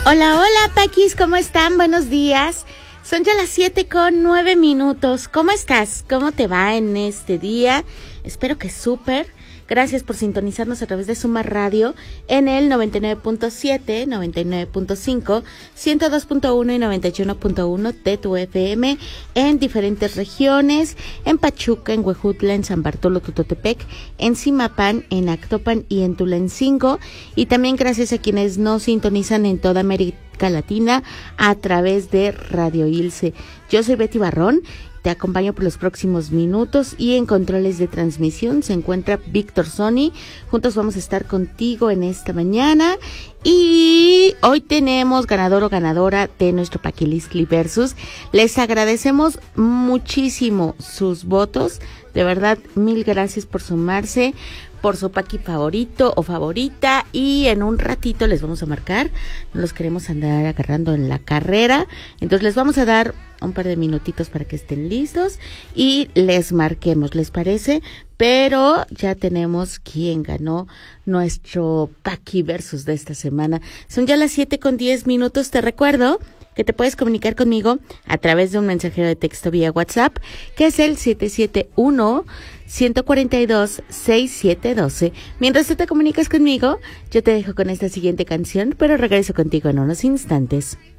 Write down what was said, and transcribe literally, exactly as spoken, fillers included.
Hola, hola, Paquis, ¿cómo están? Buenos días. Son ya las siete con nueve minutos. ¿Cómo estás? ¿Cómo te va en este día? Espero que súper. Gracias por sintonizarnos a través de Suma Radio en el noventa y nueve punto siete, noventa y nueve punto cinco, ciento dos punto uno y noventa y uno punto uno de tu F M en diferentes regiones, en Pachuca, en Huejutla, en San Bartolo, Tutotepec, en Zimapán, en Actopan y en Tulancingo. Y también gracias a quienes nos sintonizan en toda América Latina a través de Radio Ilse. Yo soy Betty Barrón. Te acompaño por los próximos minutos y en controles de transmisión se encuentra Víctor Sony. Juntos vamos a estar contigo en esta mañana y hoy tenemos ganador o ganadora de nuestro Paquiliscli Versus. Les agradecemos muchísimo sus votos. De verdad, mil gracias por sumarse, por su Paqui favorito o favorita, y en un ratito les vamos a marcar. No los queremos andar agarrando en la carrera, entonces les vamos a dar un par de minutitos para que estén listos y les marquemos, ¿les parece? Pero ya tenemos quién ganó nuestro Paqui Versus de esta semana. Son ya las siete con diez minutos. Te recuerdo que te puedes comunicar conmigo a través de un mensajero de texto vía WhatsApp, que es el siete siete uno, uno cuatro dos, seis siete uno dos. Mientras tú te comunicas conmigo, yo te dejo con esta siguiente canción, pero regreso contigo en unos instantes.